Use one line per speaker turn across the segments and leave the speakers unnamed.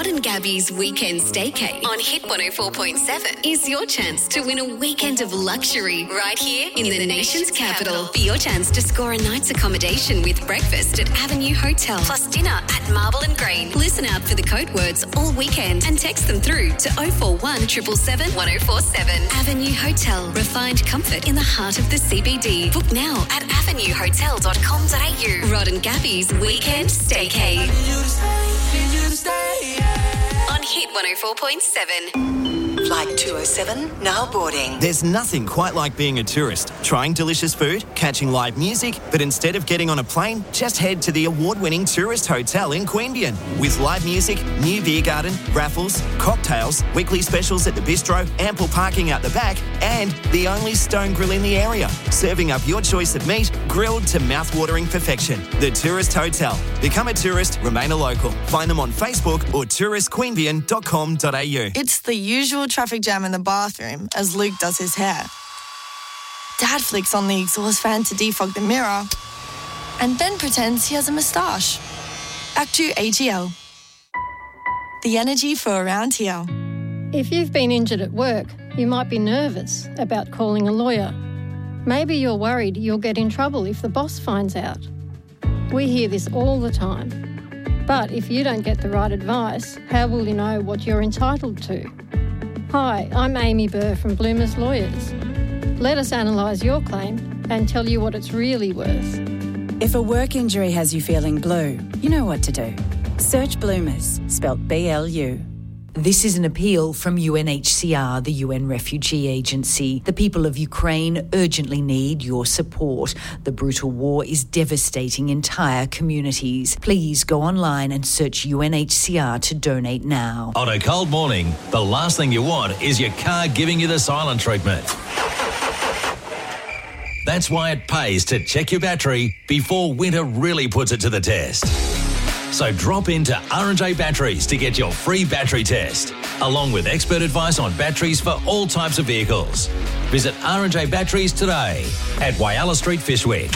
and Gabby's Weekend Staycay on Hit 104.7 is your chance to win a weekend of luxury right here in the nation's capital. For your chance to score a night's accommodation with breakfast at Avenue Hotel plus dinner at Marble and Green. Listen out for the code words all weekend and text them through to 041 777 1047. Avenue Hotel. Refined comfort in the heart of the CBD. Book now at avenuehotel.com.au. Rod and Gabby's Weekend Staycay. On Hit 104.7.
Flight 207, now boarding.
There's nothing quite like being a tourist, trying delicious food, catching live music, but instead of getting on a plane, just head to the award-winning Tourist Hotel in Queanbeyan. With live music, new beer garden, raffles, cocktails, weekly specials at the bistro, ample parking out the back, and the only stone grill in the area, serving up your choice of meat, grilled to mouth-watering perfection. The Tourist Hotel. Become a tourist, remain a local. Find them on Facebook or touristqueanbeyan.com.au.
It's the usual traffic jam in the bathroom as Luke does his hair. Dad flicks on the exhaust fan to defog the mirror and then pretends he has a moustache. Back to AGL. The energy for around here.
If you've been injured at work, you might be nervous about calling a lawyer. Maybe you're worried you'll get in trouble if the boss finds out. We hear this all the time. But if you don't get the right advice, how will you know what you're entitled to? Hi, I'm Amy Burr from Bloomers Lawyers. Let us analyse your claim and tell you what it's really worth.
If a work injury has you feeling blue, you know what to do. Search Bloomers, spelt BLU.
This is an appeal from UNHCR, the UN Refugee Agency. The people of Ukraine urgently need your support. The brutal war is devastating entire communities. Please go online and search UNHCR to donate now.
On a cold morning, the last thing you want is your car giving you the silent treatment. That's why it pays to check your battery before winter really puts it to the test. So drop into R&J Batteries to get your free battery test, along with expert advice on batteries for all types of vehicles. Visit R&J Batteries today at Whyalla Street, Fyshwick.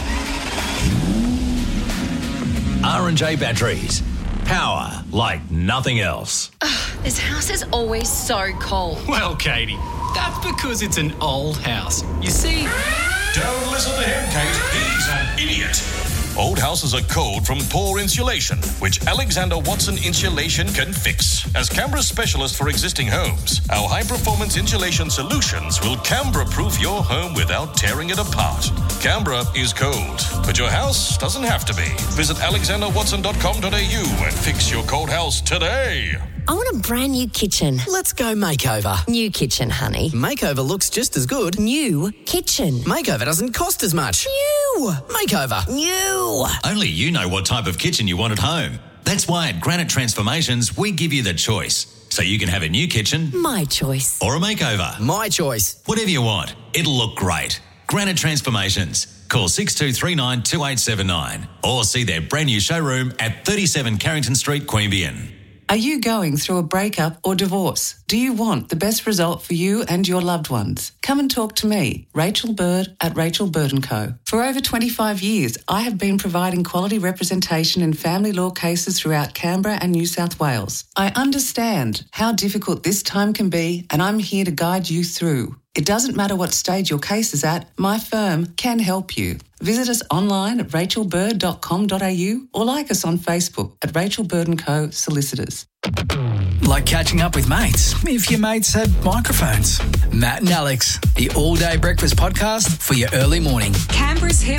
R&J Batteries. Power like nothing else.
This house is always so cold.
Well, Katie, that's because it's an old house. You see...
Don't listen to him, Kate. He's an idiot. Old houses are cold from poor insulation, which Alexander Watson Insulation can fix. As Canberra's specialist for existing homes, our high-performance insulation solutions will Canberra-proof your home without tearing it apart. Canberra is cold, but your house doesn't have to be. Visit alexanderwatson.com.au and fix your cold house today.
I want a brand new kitchen.
Let's go makeover.
New kitchen, honey.
Makeover looks just as good.
New kitchen.
Makeover doesn't cost as much.
New.
Makeover.
New.
Only you know what type of kitchen you want at home. That's why at Granite Transformations, we give you the choice. So you can have a new kitchen.
My choice.
Or a makeover.
My choice.
Whatever you want. It'll look great. Granite Transformations. Call 6239 2879 or see their brand new showroom at 37 Carrington Street, Queanbeyan.
Are you going through a breakup or divorce? Do you want the best result for you and your loved ones? Come and talk to me, Rachel Bird at Rachel Bird & Co. For over 25 years, I have been providing quality representation in family law cases throughout Canberra and New South Wales. I understand how difficult this time can be, and I'm here to guide you through. It doesn't matter what stage your case is at, my firm can help you. Visit us online at rachelbird.com.au or like us on Facebook at Rachel Bird & Co. Solicitors.
Like catching up with mates, if your mates had microphones. Matt and Alex, the all-day breakfast podcast for your early morning.
Canberra's Hit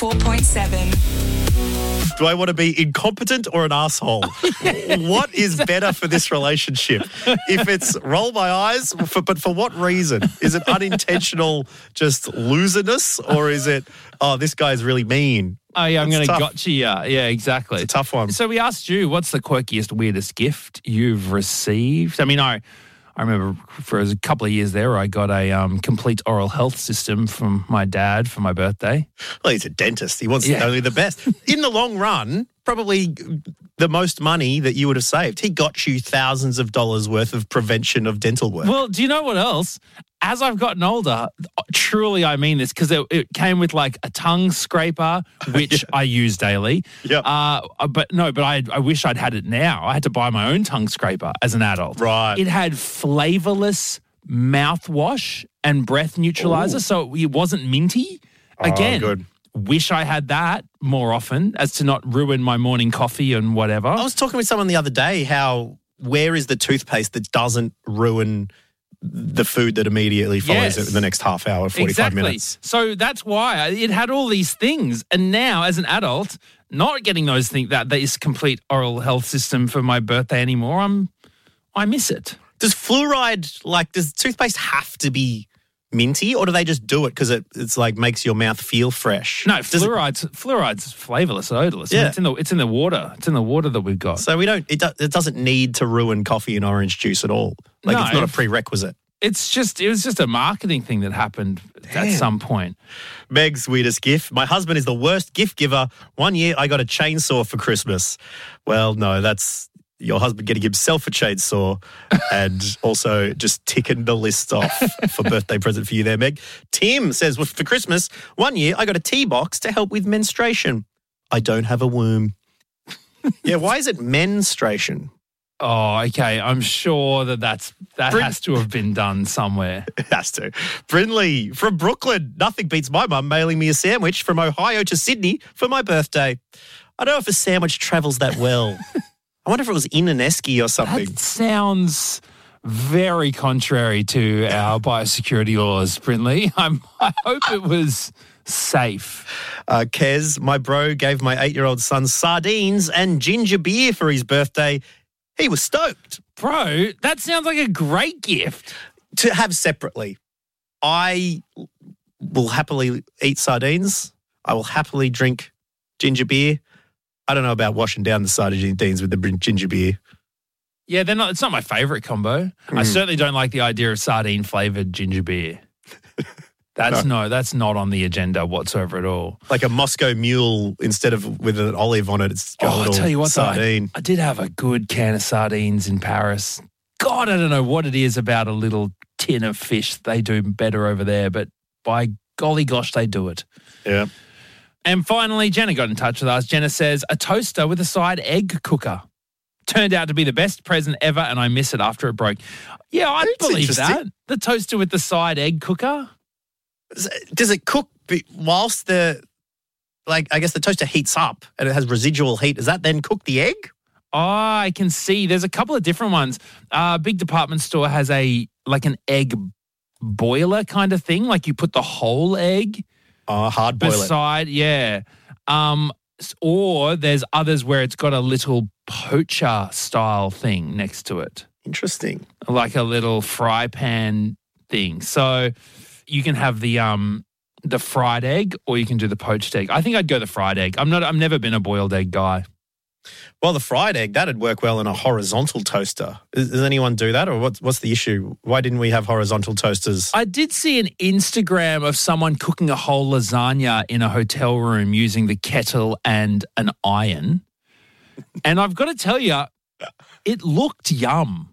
104.7.
Do I want to be incompetent or an asshole? What is better for this relationship? If it's roll my eyes, but for what reason? Is it unintentional just loserness, or is it, oh, this guy's really mean?
Oh, yeah, I'm going to gotcha you. Yeah, exactly.
It's a tough one.
So we asked you, what's the quirkiest, weirdest gift you've received? I mean, I remember for a couple of years there, I got a complete oral health system from my dad for my birthday.
Well, he's a dentist. He wants only the best. In the long run, probably the most money that you would have saved. He got you thousands of dollars worth of prevention of dental work.
Well, do you know what else? as I've gotten older, truly I mean this, because it came with like a tongue scraper, which I use daily.
Yep.
But I wish I'd had it now. I had to buy my own tongue scraper as an adult.
Right.
It had flavorless mouthwash and breath neutralizer, so it wasn't minty. Again,
good.
Wish I had that more often as to not ruin my morning coffee and whatever.
I was talking with someone the other day where is the toothpaste that doesn't ruin the food that immediately follows it in the next half hour, 45 minutes.
So that's why it had all these things. And now, as an adult, not getting those things, that is complete oral health system for my birthday anymore, I miss it.
Does fluoride, does toothpaste have to be minty, or do they just do it because it's like makes your mouth feel fresh?
No, fluoride's flavorless, odorless.
Yeah.
I mean, it's in the water. It's in the water that we've got.
So it doesn't need to ruin coffee and orange juice at all. It's not a prerequisite.
It was just a marketing thing that happened at some point.
Meg's weirdest gift. My husband is the worst gift giver. One year I got a chainsaw for Christmas. Well, no, that's your husband getting himself a chainsaw and also just ticking the list off for birthday present for you there, Meg. Tim says, well, for Christmas, one year I got a tea box to help with menstruation. I don't have a womb. Yeah, why is it menstruation?
Oh, okay. I'm sure that has to have been done somewhere.
It has to. Brinley from Brooklyn. Nothing beats my mum mailing me a sandwich from Ohio to Sydney for my birthday. I don't know if a sandwich travels that well. I wonder if it was in an esky or something.
That sounds very contrary to our biosecurity laws, Brinley. I hope it was safe.
Kez, my bro, gave my 8-year-old son sardines and ginger beer for his birthday. He was stoked.
Bro, that sounds like a great gift.
To have separately. I will happily eat sardines. I will happily drink ginger beer. I don't know about washing down the sardines with the ginger beer.
Yeah, it's not my favourite combo. I certainly don't like the idea of sardine-flavoured ginger beer. That's not on the agenda whatsoever at all.
Like a Moscow Mule instead of with an olive on it, it's got a little
I'll tell you what,
sardine.
I did have a good can of sardines in Paris. God, I don't know what it is about a little tin of fish. They do better over there, but by golly gosh, they do it.
Yeah.
And finally, Jenna got in touch with us. Jenna says, a toaster with a side egg cooker. Turned out to be the best present ever, and I miss it after it broke. Yeah, I believe that. The toaster with the side egg cooker.
Does it cook whilst I guess the toaster heats up and it has residual heat. Does that then cook the egg?
Oh, I can see. There's a couple of different ones. Big department store has an egg boiler kind of thing. Like you put the whole egg.
Hard boil
beside, yeah. Or there's others where it's got a little poacher style thing next to it.
Interesting.
Like a little fry pan thing. So you can have the fried egg or you can do the poached egg. I think I'd go the fried egg. I've never been a boiled egg guy.
Well, the fried egg, that'd work well in a horizontal toaster. Does anyone do that, or what's the issue? Why didn't we have horizontal toasters?
I did see an Instagram of someone cooking a whole lasagna in a hotel room using the kettle and an iron. And I've got to tell you, it looked yum.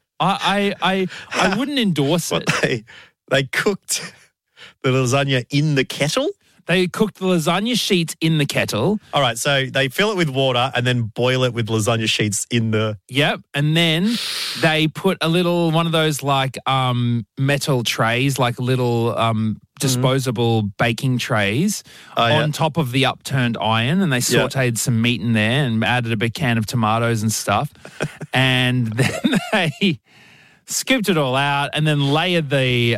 I wouldn't endorse it.
They cooked the lasagna in the kettle?
They cooked the lasagna sheets in the kettle.
All right, so they fill it with water and then boil it with lasagna sheets in the...
Yep, and then they put a little, one of those metal trays, like little disposable baking trays on top of the upturned iron, and they sauteed some meat in there and added a big can of tomatoes and stuff. And then they scooped it all out and then layered the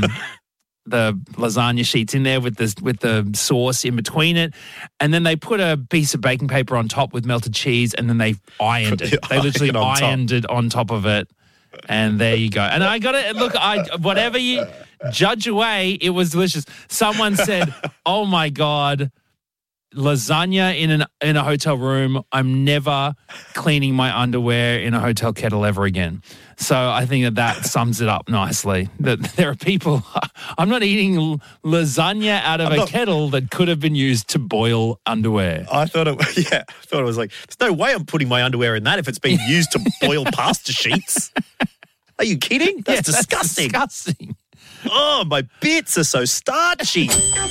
lasagna sheets in there with the sauce in between it, and then they put a piece of baking paper on top with melted cheese, and then they ironed it. They literally ironed it on top of it, and there you go. And I got it. Look, whatever you judge away, it was delicious. Someone said, "Oh my God, lasagna in a hotel room. I'm never cleaning my underwear in a hotel kettle ever again." So I think that sums it up nicely. That there are people, I'm not eating lasagna out of a kettle that could have been used to boil underwear.
I thought it was like, there's no way I'm putting my underwear in that if it's being used to boil pasta sheets. Are you kidding? That's disgusting.
That's disgusting.
Oh, my bits are so starchy.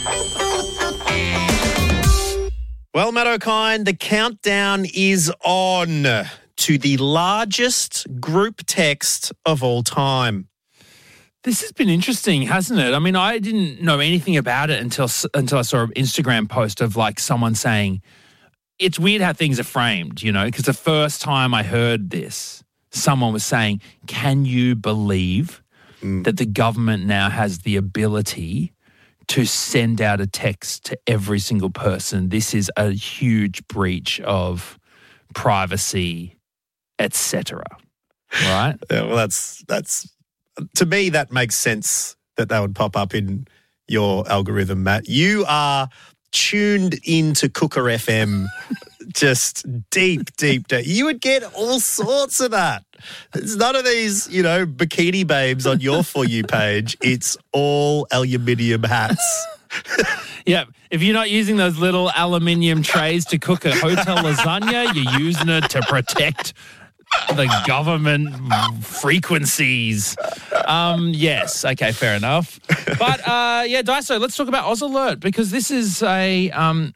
Well, Matt O'Kine, the countdown is on to the largest group text of all time.
This has been interesting, hasn't it? I mean, I didn't know anything about it until I saw an Instagram post of like someone saying, it's weird how things are framed, you know, because the first time I heard this, someone was saying, can you believe that the government now has the ability to send out a text to every single person? This is a huge breach of privacy, etc. Right?
Yeah, well, that's to me, that makes sense that they would pop up in your algorithm, Matt. You are tuned into Cooker FM, just deep. You would get all sorts of that. It's none of these, you know, bikini babes on your For You page. It's all aluminium hats.
Yeah, if you're not using those little aluminium trays to cook a hotel lasagna, you're using it to protect the government frequencies. Yes, okay, fair enough. But yeah, Daiso, let's talk about Oz Alert, because this is a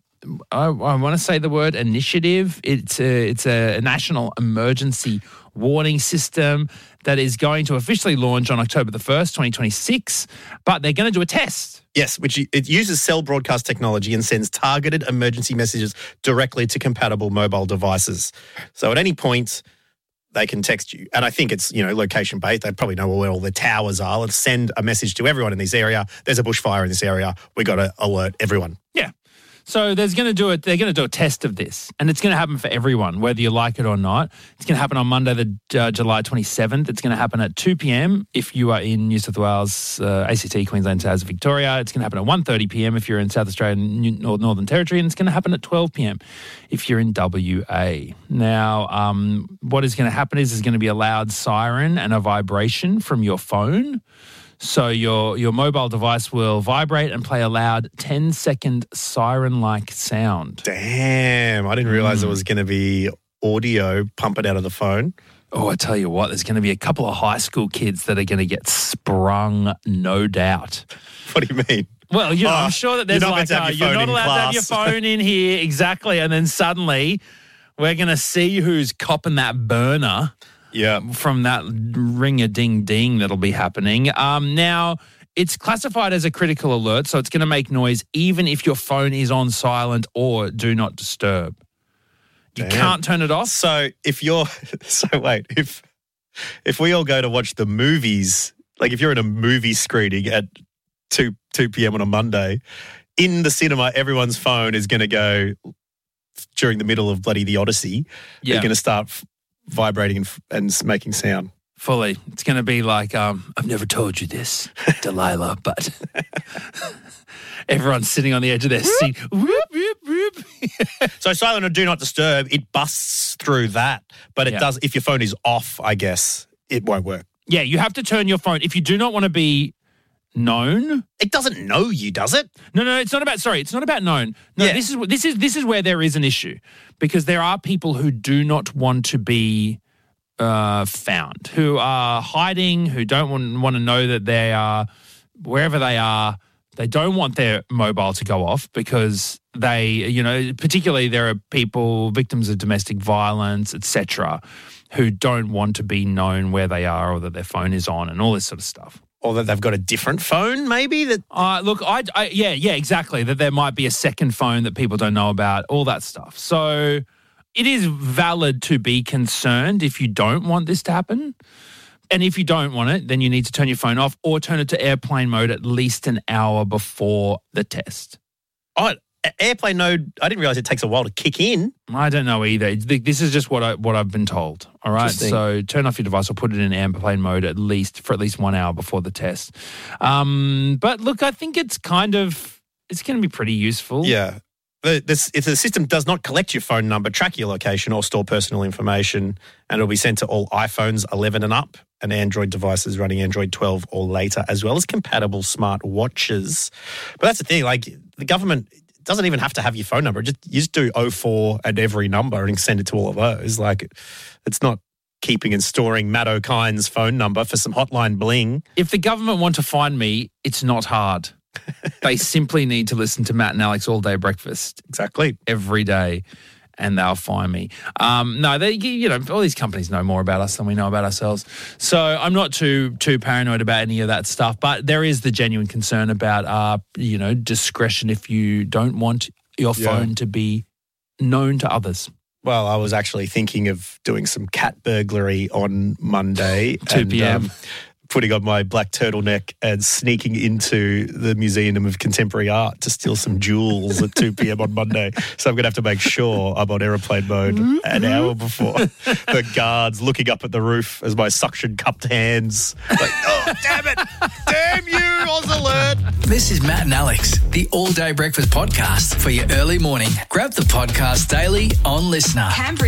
I want to say the word initiative. It's a national emergency warning system that is going to officially launch on October the 1st, 2026, but they're going to do a test.
Yes, it uses cell broadcast technology and sends targeted emergency messages directly to compatible mobile devices. So at any point, they can text you. And I think it's, you know, location-based. They probably know where all the towers are. Let's send a message to everyone in this area. There's a bushfire in this area. We got to alert everyone.
Yeah. So they're going to do a test of this, and it's going to happen for everyone, whether you like it or not. It's going to happen on Monday, the July 27th. It's going to happen at 2 p.m. if you are in New South Wales, ACT, Queensland, Tasmania, Victoria. It's going to happen at 1:30 p.m. if you're in South Australia and Northern Territory, and it's going to happen at 12 p.m. if you're in WA. Now, what is going to happen is there's going to be a loud siren and a vibration from your phone. So your mobile device will vibrate and play a loud 10-second siren-like sound.
Damn, I didn't realise it was going to be audio pumping out of the phone.
Oh, I tell you what, there's going to be a couple of high school kids that are going to get sprung, no doubt.
What do you mean?
Well, you know, I'm sure that there's
you're not
allowed to have your phone in here, exactly, and then suddenly we're going to see who's copping that burner.
Yeah,
from that ring-a-ding-ding that'll be happening. Now, it's classified as a critical alert, so it's going to make noise even if your phone is on silent or do not disturb. You can't turn it off.
So if we all go to watch the movies, like if you're in a movie screening at 2 p.m. on a Monday, in the cinema, everyone's phone is going to go during the middle of bloody the Odyssey.
Yeah.
They're going to start vibrating and making sound.
Fully. It's going to be like, I've never told you this, Delilah, but everyone's sitting on the edge of their seat. Whoop, whoop, whoop.
So silent or do not disturb, it busts through that. But it does, if your phone is off, I guess, it won't work.
Yeah, you have to turn your phone. If you do not want to be known.
It doesn't know you, does it?
No, it's not about known. No, this is where there is an issue, because there are people who do not want to be found, who are hiding, who don't want to know that they are wherever they are. They don't want their mobile to go off because they, you know, particularly there are people, victims of domestic violence, etc., who don't want to be known where they are or that their phone is on and all this sort of stuff.
Or that they've got a different phone, maybe?
Look, exactly. That there might be a second phone that people don't know about, all that stuff. So it is valid to be concerned if you don't want this to happen. And if you don't want it, then you need to turn your phone off or turn it to airplane mode at least an hour before the test.
Oh, airplane mode, I didn't realise it takes a while to kick in.
I don't know either. This is just what I've been told. All right, so turn off your device or put it in airplane mode for at least 1 hour before the test. But look, I think it's going to be pretty useful.
Yeah. If the system does not collect your phone number, track your location, or store personal information, and it'll be sent to all iPhones 11 and up and Android devices running Android 12 or later, as well as compatible smart watches. But that's the thing, like the government doesn't even have to have your phone number. You just do 04 and every number and send it to all of those. Like, it's not keeping and storing Matt O'Kine's phone number for some hotline bling.
If the government want to find me, it's not hard. They simply need to listen to Matt and Alex All Day Breakfast.
Exactly.
Every day, and they'll find me. No, all these companies know more about us than we know about ourselves. So I'm not too paranoid about any of that stuff. But there is the genuine concern about, discretion if you don't want your phone to be known to others.
Well, I was actually thinking of doing some cat burglary on Monday.
2 p.m.
Putting on my black turtleneck and sneaking into the Museum of Contemporary Art to steal some jewels at 2 p.m. on Monday. So I'm going to have to make sure I'm on aeroplane mode an hour before. The guards looking up at the roof as my suction-cupped hands. Like, oh, damn it. Damn you, Oz Alert.
This is Matt and Alex, the All Day Breakfast podcast for your early morning. Grab the podcast daily on Listener.